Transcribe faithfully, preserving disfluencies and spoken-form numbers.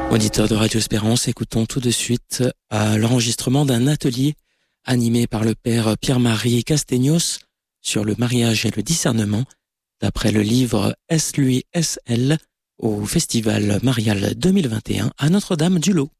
Auditeur de Radio Espérance, écoutons tout de suite à l'enregistrement d'un atelier animé par le père Pierre-Marie Castegnos sur le mariage et le discernement, d'après le livre Est-ce lui, est-ce elle, au Festival Marial deux mille vingt et un à Notre-Dame-du-Lot.